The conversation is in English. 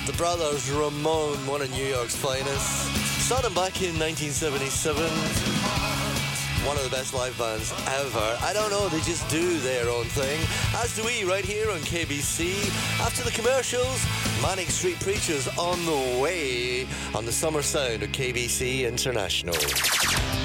The Brothers Ramone, one of New York's finest. Saw them back in 1977. One of the best live bands ever. I don't know, they just do their own thing. As do we right here on KBC. After the commercials, Manic Street Preachers on the way on the summer sound of KBC International.